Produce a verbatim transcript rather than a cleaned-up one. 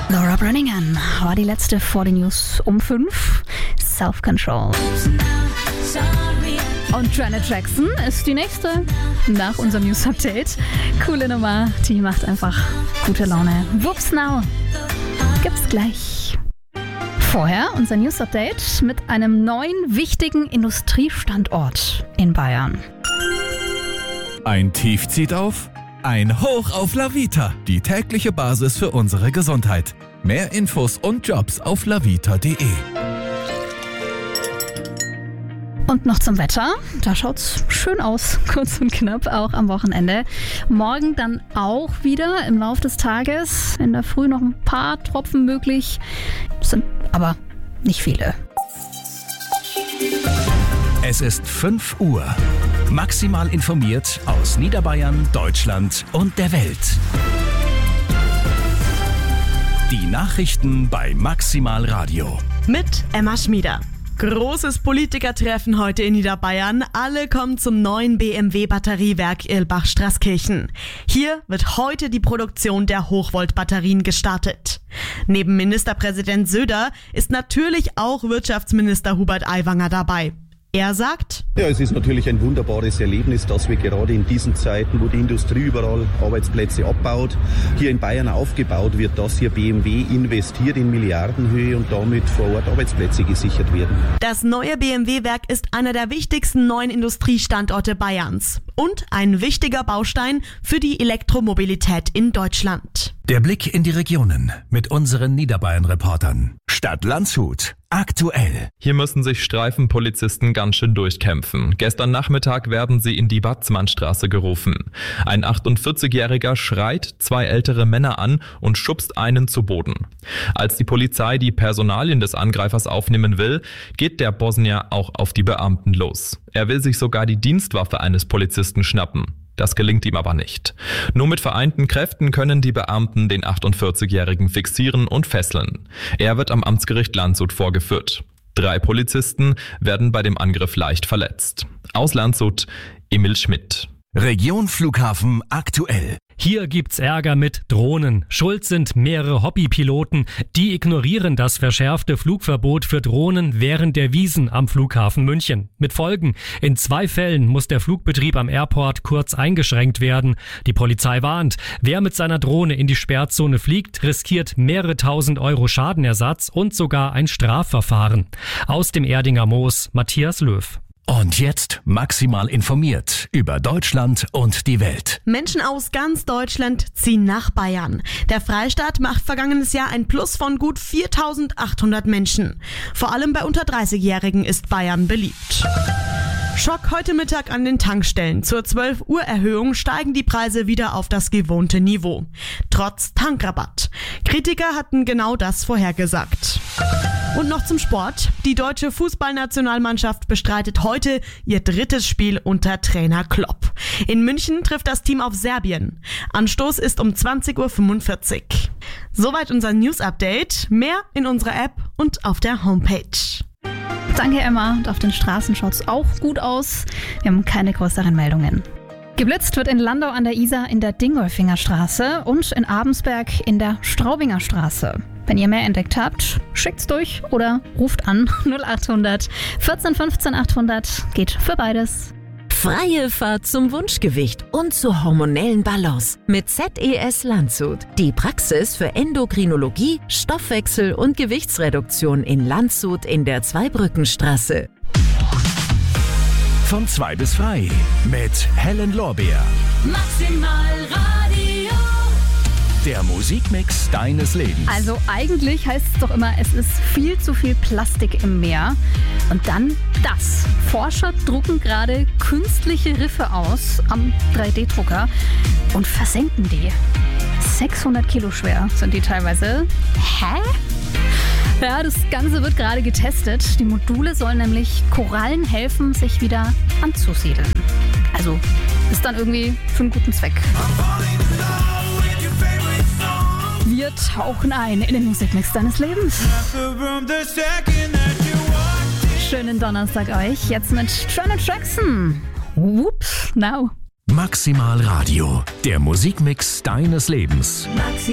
Laura Branigan war die letzte vor den News um fünf. Self-Control. Und Janet Jackson ist die nächste nach unserem News-Update. Coole Nummer, die macht einfach gute Laune. Whoops Now gibt's gleich. Vorher unser News-Update mit einem neuen wichtigen Industriestandort in Bayern. Ein Tief zieht auf, ein Hoch auf Lavita, die tägliche Basis für unsere Gesundheit. Mehr Infos und Jobs auf lavita punkt de. Und noch zum Wetter. Da schaut's schön aus, kurz und knapp, auch am Wochenende. Morgen dann auch wieder im Laufe des Tages. In der Früh noch ein paar Tropfen möglich, sind aber nicht viele. Es ist fünf Uhr. Maximal informiert aus Niederbayern, Deutschland und der Welt. Die Nachrichten bei Maximal Radio. Mit Emma Schmieder. Großes Politikertreffen heute in Niederbayern. Alle kommen zum neuen B M W-Batteriewerk Irlbach-Straßkirchen. Hier wird heute die Produktion der Hochvolt-Batterien gestartet. Neben Ministerpräsident Söder ist natürlich auch Wirtschaftsminister Hubert Aiwanger dabei. Er sagt: Ja, es ist natürlich ein wunderbares Erlebnis, dass wir gerade in diesen Zeiten, wo die Industrie überall Arbeitsplätze abbaut, hier in Bayern aufgebaut wird, dass hier B M W investiert in Milliardenhöhe und damit vor Ort Arbeitsplätze gesichert werden. Das neue B M W-Werk ist einer der wichtigsten neuen Industriestandorte Bayerns und ein wichtiger Baustein für die Elektromobilität in Deutschland. Der Blick in die Regionen mit unseren Niederbayern-Reportern. Stadt Landshut. Aktuell. Hier müssen sich Streifenpolizisten ganz schön durchkämpfen. Gestern Nachmittag werden sie in die Watzmannstraße gerufen. Ein achtundvierzigjähriger schreit zwei ältere Männer an und schubst einen zu Boden. Als die Polizei die Personalien des Angreifers aufnehmen will, geht der Bosnier auch auf die Beamten los. Er will sich sogar die Dienstwaffe eines Polizisten schnappen. Das gelingt ihm aber nicht. Nur mit vereinten Kräften können die Beamten den achtundvierzigjährigen fixieren und fesseln. Er wird am Amtsgericht Landshut vorgeführt. Drei Polizisten werden bei dem Angriff leicht verletzt. Aus Landshut, Emil Schmidt. Region Flughafen aktuell. Hier gibt's Ärger mit Drohnen. Schuld sind mehrere Hobbypiloten. Die ignorieren das verschärfte Flugverbot für Drohnen während der Wiesn am Flughafen München. Mit Folgen: In zwei Fällen muss der Flugbetrieb am Airport kurz eingeschränkt werden. Die Polizei warnt, wer mit seiner Drohne in die Sperrzone fliegt, riskiert mehrere tausend Euro Schadenersatz und sogar ein Strafverfahren. Aus dem Erdinger Moos, Matthias Löw. Und jetzt maximal informiert über Deutschland und die Welt. Menschen aus ganz Deutschland ziehen nach Bayern. Der Freistaat macht vergangenes Jahr ein Plus von gut viertausendachthundert Menschen. Vor allem bei unter dreißigjährigen ist Bayern beliebt. Schock heute Mittag an den Tankstellen. Zur zwölf Uhr Erhöhung steigen die Preise wieder auf das gewohnte Niveau. Trotz Tankrabatt. Kritiker hatten genau das vorhergesagt. Und noch zum Sport. Die deutsche Fußballnationalmannschaft bestreitet heute ihr drittes Spiel unter Trainer Klopp. In München trifft das Team auf Serbien. Anstoß ist um zwanzig Uhr fünfundvierzig. Soweit unser News-Update. Mehr in unserer App und auf der Homepage. Danke, Emma. Und auf den Straßen schaut's auch gut aus. Wir haben keine größeren Meldungen. Geblitzt wird in Landau an der Isar in der Dingolfinger Straße und in Abensberg in der Straubinger Straße. Wenn ihr mehr entdeckt habt, schickt's durch oder ruft an null achthundert vierzehn fünfzehn achthundert. Geht für beides. Freie Fahrt zum Wunschgewicht und zur hormonellen Balance mit Z E S Landshut. Die Praxis für Endokrinologie, Stoffwechsel und Gewichtsreduktion in Landshut in der Zweibrückenstraße. Von zwei bis frei mit Helen Lorbeer. Maximal Radio. Der Musikmix deines Lebens. Also eigentlich heißt es doch immer, es ist viel zu viel Plastik im Meer. Und dann das. Forscher drucken gerade künstliche Riffe aus am drei D Drucker und versenken die. sechshundert Kilo schwer sind die teilweise. Hä? Ja, das Ganze wird gerade getestet. Die Module sollen nämlich Korallen helfen, sich wieder anzusiedeln. Also ist dann irgendwie für einen guten Zweck. Wir tauchen ein in den Musikmix deines Lebens. Schönen Donnerstag euch. Jetzt mit Janet Jackson. Whoops, now. Maximal Radio, der Musikmix deines Lebens.